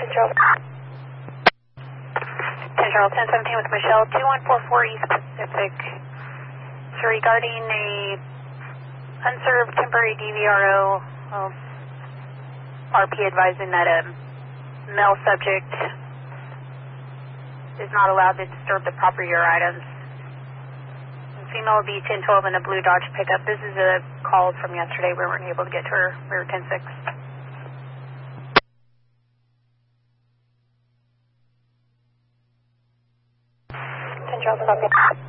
Control. Control 1017 with Michelle, 2144 East Pacific. So regarding a unserved temporary DVRO, RP advising that a male subject is not allowed to disturb the property or items. Female will be 1012 in a blue Dodge pickup. This is a call from yesterday. We weren't able to get to her. We were 106. 1012, copy.